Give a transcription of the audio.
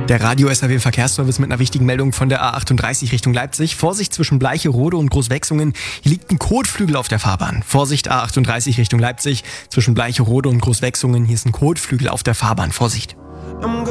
Der Radio SAW Verkehrsservice mit einer wichtigen Meldung von der A38 Richtung Leipzig. Vorsicht zwischen Bleicherode und Großwechsungen. Hier liegt ein Kotflügel auf der Fahrbahn. Vorsicht A38 Richtung Leipzig. Zwischen Bleicherode und Großwechsungen. Hier ist ein Kotflügel auf der Fahrbahn. Vorsicht.